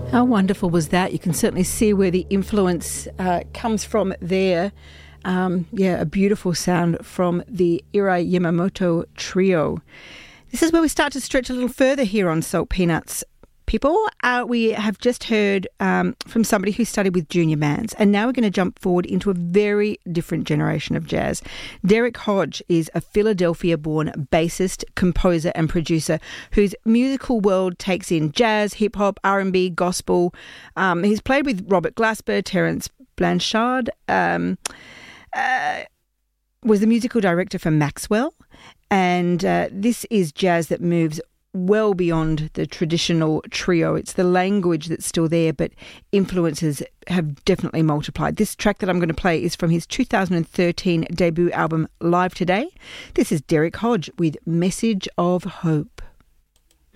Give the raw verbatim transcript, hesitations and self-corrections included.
How wonderful was that? You can certainly see where the influence uh, comes from there. Um, yeah, a beautiful sound from the Ira Yamamoto Trio. This is where we start to stretch a little further here on Salt Peanuts. People, uh, we have just heard um, from somebody who studied with Junior Mans, and now we're going to jump forward into a very different generation of jazz. Derek Hodge is a Philadelphia-born bassist, composer and producer whose musical world takes in jazz, hip-hop, R and B, gospel. Um, he's played with Robert Glasper, Terence Blanchard, um, uh, was the musical director for Maxwell, and uh, this is jazz that moves well beyond the traditional trio. It's the language that's still there, but influences have definitely multiplied. This track that I'm going to play is from his two thousand thirteen debut album, Live Today. This is Derek Hodge with Message of Hope.